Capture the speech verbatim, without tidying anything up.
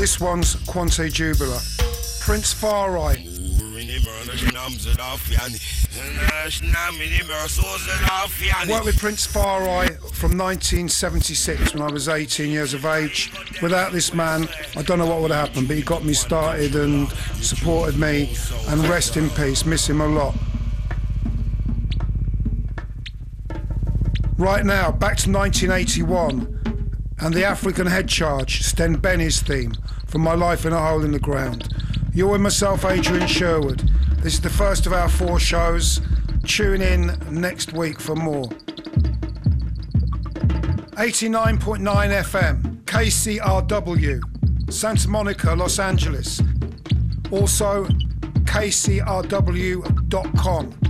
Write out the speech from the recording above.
This one's Quante Jubiler. Prince Farai. Worked with Prince Farai from nineteen seventy-six when I was eighteen years of age. Without this man, I don't know what would have happened, but he got me started and supported me, and rest in peace, miss him a lot. Right now, back to nineteen eighty-one and the African Head Charge, Sten Benny's theme from My Life in a Hole in the Ground. You're with myself, Adrian Sherwood. This is the first of our four shows. Tune in next week for more. eighty-nine point nine F M, K C R W, Santa Monica, Los Angeles. Also, K C R W dot com.